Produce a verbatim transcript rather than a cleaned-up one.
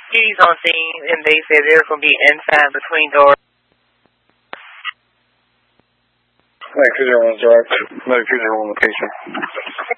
He's on scene, and they said they're going to be inside between doors. nine two zero one direct. nine two zero one location.